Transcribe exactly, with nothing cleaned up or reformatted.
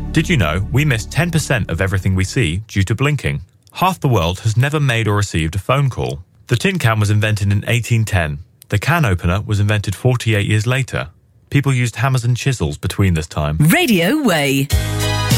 Did you know we miss ten percent of everything we see due to blinking? Half the world has never made or received a phone call. The tin can was invented in eighteen ten. The can opener was invented forty-eight years later. People used hammers and chisels between this time. Radio Way.